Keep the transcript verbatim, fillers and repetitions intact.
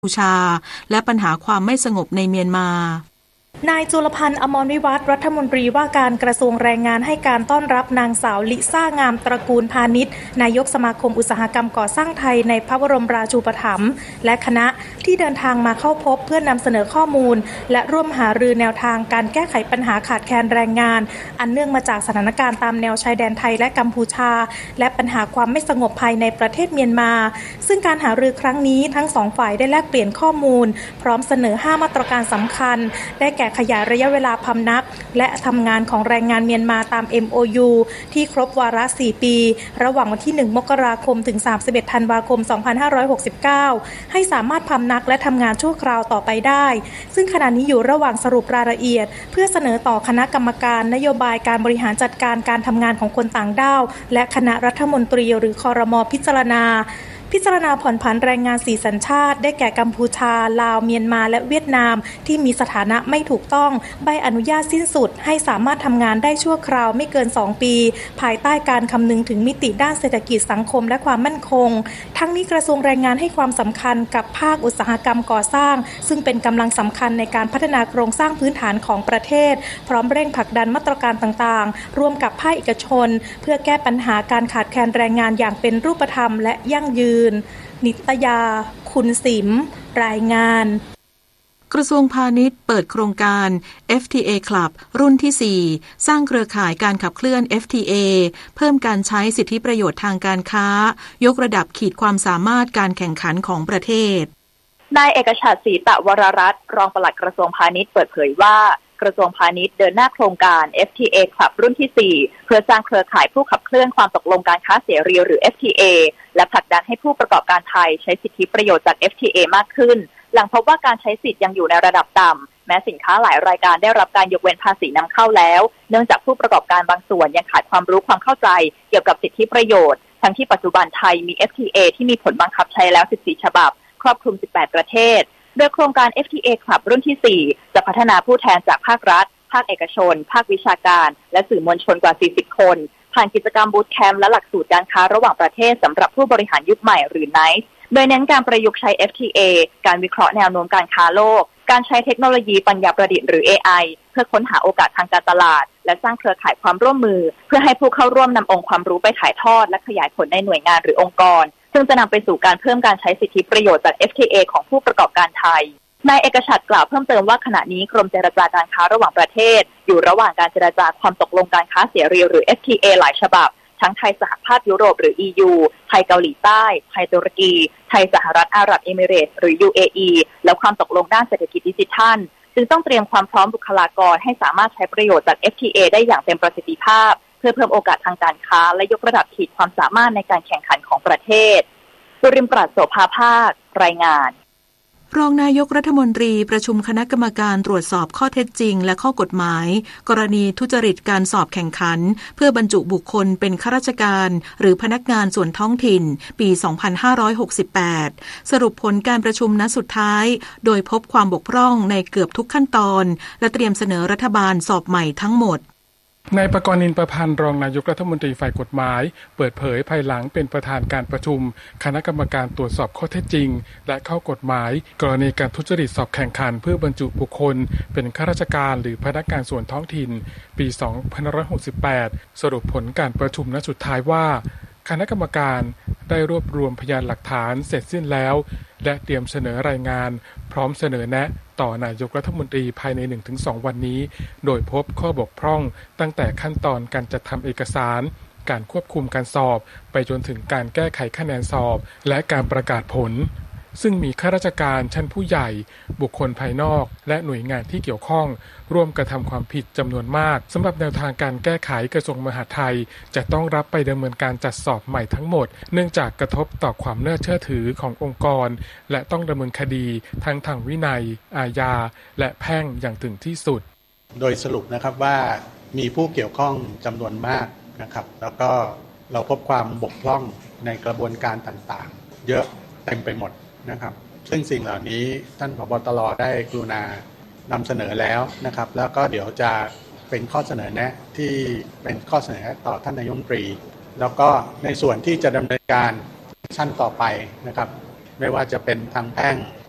พูชาและปัญหาความไม่สงบในเมียนมานายจุลพันธ์อมรวิวัฒน์รัฐมนตรีว่าการกระทรวงแรงงานให้การต้อนรับนางสาวลิซ่างามตระกูลพาณิชย์นายกสมาคมอุตสาหกรรมก่อสร้างไทยในพระบรมราชูปถัมภ์และคณะที่เดินทางมาเข้าพบเพื่อนำเสนอข้อมูลและร่วมหารือแนวทางการแก้ไขปัญหาขาดแคลนแรงงานอันเนื่องมาจากสถานการณ์ตามแนวชายแดนไทยและกัมพูชาและปัญหาความไม่สงบภายในประเทศเมียนมาซึ่งการหารือครั้งนี้ทั้งสองฝ่ายได้แลกเปลี่ยนข้อมูลพร้อมเสนอห้ามาตรการสำคัญได้แก่ขยายระยะเวลาพำนักและทำงานของแรงงานเมียนมาตาม เอ็ม โอ ยู ที่ครบวาระสี่ปีระหว่างวันที่หนึ่งมกราคมถึงสามสิบเอ็ดธันวาคมสองพันห้าร้อยหกสิบเก้าให้สามารถพำนักและทำงานชั่วคราวต่อไปได้ซึ่งขณะนี้อยู่ระหว่างสรุปรายละเอียดเพื่อเสนอต่อคณะกรรมการนโยบายการบริหารจัดการการทำงานของคนต่างด้าวและคณะรัฐมนตรีหรือครม.พิจารณาพิจารณาผ่อนผันแรงงานสี่สัญชาติได้แก่กัมพูชาลาวเมียนมาและเวียดนามที่มีสถานะไม่ถูกต้องใบอนุญาตสิ้นสุดให้สามารถทำงานได้ชั่วคราวไม่เกินสองปีภายใต้การคำนึงถึงมิติด้านเศรษฐกิจสังคมและความมั่นคงทั้งนี้กระทรวงแรงงานให้ความสำคัญกับภาคอุตสาหกรรมก่อสร้างซึ่งเป็นกำลังสำคัญในการพัฒนาโครงสร้างพื้นฐานของประเทศพร้อมเร่งผลักดันมาตรการต่างๆร่วมกับภาคเอกชนเพื่อแก้ปัญหาการขาดแคลนแรงงานอย่างเป็นรูปธรรมและยั่งยืนนิตยาคุณสิมรายงานกระทรวงพาณิชย์เปิดโครงการ เอฟ ที เอ Club รุ่นที่สี่สร้างเครือข่ายการขับเคลื่อน เอฟ ที เอ เพิ่มการใช้สิทธิประโยชน์ทางการค้ายกระดับขีดความสามารถการแข่งขันของประเทศนายเอกฉัตร ศรีตะวรรัตน์รองปลัดกระทรวงพาณิชย์เปิดเผยว่ากระทรวงพาณิชย์เดินหน้าโครงการ เอฟ ที เอ Club รุ่นที่สี่เพื่อสร้างเครือข่ายผู้ขับเคลื่อนความตกลงการค้าเสรีหรือ เอฟ ที เอ และผลักดันให้ผู้ประกอบการไทยใช้สิทธิประโยชน์จาก เอฟ ที เอ มากขึ้นหลังพบว่าการใช้สิทธิ์ยังอยู่ในระดับต่ำแม้สินค้าหลายรายการได้รับการยกเว้นภาษีนำเข้าแล้วเนื่องจากผู้ประกอบการบางส่วนยังขาดความรู้ความเข้าใจเกี่ยวกับสิทธิประโยชน์ทั้งที่ปัจจุบันไทยมี เอฟ ที เอ ที่มีผลบังคับใช้แล้วสิบสี่ฉบับครอบคลุมสิบแปดประเทศโดยโครงการ เอฟ ที เอ Club รุ่นที่สี่จะพัฒนาผู้แทนจากภาครัฐภาคเอกชนภาควิชาการและสื่อมวลชนกว่าสี่สิบคนผ่านกิจกรรมบูตแคมป์และหลักสูตรการค้าระหว่างประเทศสำหรับผู้บริหารยุคใหม่หรือ ไนซ์ โดยเน้นการประยุกต์ใช้ เอฟ ที เอ การวิเคราะห์แนวโน้มการค้าโลกการใช้เทคโนโลยีปัญญาประดิษฐ์หรือ เอ ไอ เพื่อค้นหาโอกาสทางการตลาดและสร้างเครือข่ายความร่วมมือเพื่อให้ผู้เข้าร่วมนำองค์ความรู้ไปถ่ายทอดและขยายผลในหน่วยงานหรือองค์กรซึ่งจะนำไปสู่การเพิ่มการใช้สิทธิประโยชน์จาก เอฟ ที เอ ของผู้ประกอบการไทยนายเอกฉัตรกล่าวเพิ่มเติมว่าขณะนี้กรมเจรจาการค้าระหว่างประเทศอยู่ระหว่างการเจรจาความตกลงการค้าเสรีหรือ เอฟ ที เอ หลายฉบับทั้งไทยสหภาพยุโรปหรือ อี ยู ไทยเกาหลีใต้ไทยตุรกีไทยสหรัฐอาหรับเอมิเรตส์หรือ ยู เอ อี และความตกลงด้านเศรษฐกิจดิจิทัลจึงต้องเตรียมความพร้อมบุคลากรให้สามารถใช้ประโยชน์จาก เอฟ ที เอ ได้อย่างเต็มประสิทธิภาพเพื่อเพิ่มโอกาสทางการค้าและยกระดับขีดความสามารถในการแข่งขันของประเทศสุรินทร์ ปราศโสภาภาครายงานรองนายกรัฐมนตรีประชุมคณะกรรมการตรวจสอบข้อเท็จจริงและข้อกฎหมายกรณีทุจริตการสอบแข่งขันเพื่อบรรจุบุคคลเป็นข้าราชการหรือพนักงานส่วนท้องถิ่นปี สองพันห้าร้อยหกสิบแปด สรุปผลการประชุมนัดสุดท้ายโดยพบความบกพร่องในเกือบทุกขั้นตอนและเตรียมเสนอรัฐบาลสอบใหม่ทั้งหมดนายปกรณ์ นินประพันธ์รองนายกรัฐมนตรีฝ่ายกฎหมายเปิดเผยภายหลังเป็นประธานการประชุมคณะกรรมการตรวจสอบข้อเท็จจริงและข้อกฎหมายกรณีการทุจริตสอบแข่งขันเพื่อบรรจุบุคคลเป็นข้าราชการหรือพนักงานส่วนท้องถิ่นปี สองพันห้าร้อยหกสิบแปด สรุปผลการประชุมนัดสุดท้ายว่าคณะกรรมการได้รวบรวมพยานหลักฐานเสร็จสิ้นแล้วและเตรียมเสนอรายงานพร้อมเสนอแนะต่อนายกรัฐมนตรีภายใน หนึ่งถึงสอง วันนี้โดยพบข้อบกพร่องตั้งแต่ขั้นตอนการจัดทำเอกสารการควบคุมการสอบไปจนถึงการแก้ไขคะแนนสอบและการประกาศผลซึ่งมีข้าราชการชั้นผู้ใหญ่บุคคลภายนอกและหน่วยงานที่เกี่ยวข้องร่วมกระทำความผิดจำนวนมากสำหรับแนวทางการแก้ไขกระทรวงมหาดไทยจะต้องรับไปดำเนินการจัดสอบใหม่ทั้งหมดเนื่องจากกระทบต่อความน่าเชื่อถือขององค์กรและต้องดำเนินคดีทั้งทางวินัยอาญาและแพ่งอย่างถึงที่สุดโดยสรุปนะครับว่ามีผู้เกี่ยวข้องจำนวนมากนะครับแล้วก็เราพบความบกพร่องในกระบวนการต่างๆเยอะเต็มไปหมดนะครับซึ่งสิ่งเหล่านี้ท่านผบ.ตร.ได้กรุณานำเสนอแล้วนะครับแล้วก็เดี๋ยวจะเป็นข้อเสนอแนะที่เป็นข้อเสนอต่อท่านนายกรัฐมนตรีแล้วก็ในส่วนที่จะดำเนินการชั้นต่อไปนะครับไม่ว่าจะเป็นทางแพ่ง